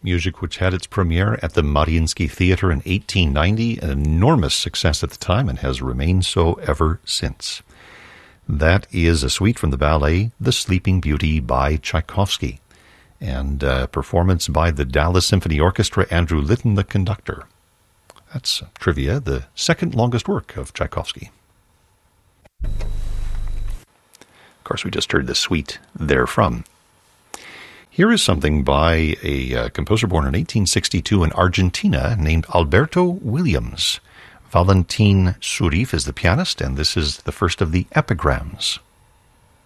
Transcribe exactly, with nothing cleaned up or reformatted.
music which had its premiere at the Mariinsky Theater in eighteen ninety, an enormous success at the time and has remained so ever since. That is a suite from the ballet The Sleeping Beauty by Tchaikovsky, and a performance by the Dallas Symphony Orchestra, Andrew Litton, the conductor. That's trivia, the second longest work of Tchaikovsky. Of course, we just heard the suite therefrom. Here is something by a uh, composer born in eighteen sixty-two in Argentina named Alberto Williams. Valentin Surif is the pianist, and this is the first of the epigrams.